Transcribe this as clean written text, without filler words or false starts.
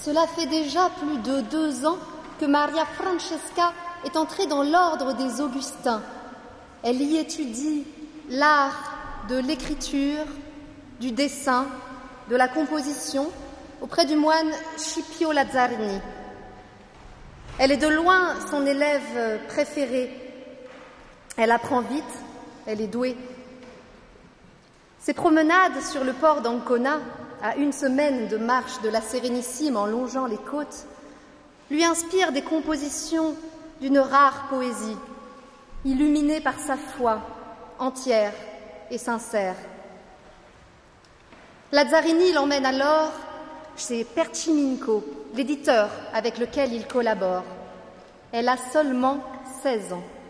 Cela fait déjà plus de 2 ans que Maria Francesca est entrée dans l'ordre des Augustins. Elle y étudie l'art de l'écriture, du dessin, de la composition auprès du moine Scipio Lazzarini. Elle est de loin son élève préférée. Elle apprend vite, elle est douée. Ses promenades sur le port d'Ancona, à 1 semaine de marche de la Sérénissime en longeant les côtes, lui inspirent des compositions d'une rare poésie, illuminée par sa foi entière et sincère. Lazzarini l'emmène alors chez Perciminco, l'éditeur avec lequel il collabore. Elle a seulement 16 ans.